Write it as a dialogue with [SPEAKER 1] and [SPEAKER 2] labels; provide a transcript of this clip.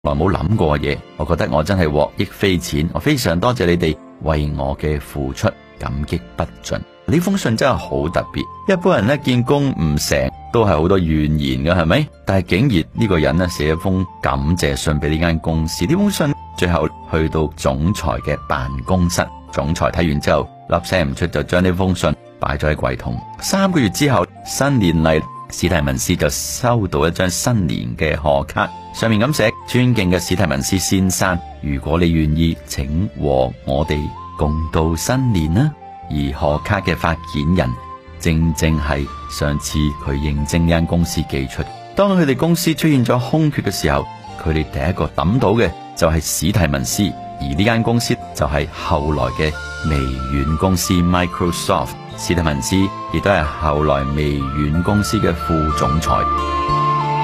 [SPEAKER 1] 來冇諗過嘅嘢，我覺得我真係獲益匪淺，我非常多謝你哋為我嘅付出，感激不盡。呢封信真係好特別，一般人呢見工唔成都係好多怨言嘅，係咪？但係竟然呢個人呢寫一封感謝信俾呢間公司，呢封信最後去到總裁嘅辦公室，總裁睇完之後粒聲唔出，就將呢封信擺咗喺櫃桶。3個月之後，新年嚟，史蒂文斯就收到一張新年嘅賀卡，上面咁寫：尊敬嘅史蒂文斯先生，如果你願意，請和我哋共度新年啦。而賀卡嘅發件人正正係上次佢應徵呢間公司寄出。當佢哋公司出現咗空缺嘅時候，佢哋第一個抌到嘅就係史蒂文斯，而呢間公司就係後來嘅微軟公司 Microsoft。史蒂文斯亦都係後來微軟公司嘅副總裁。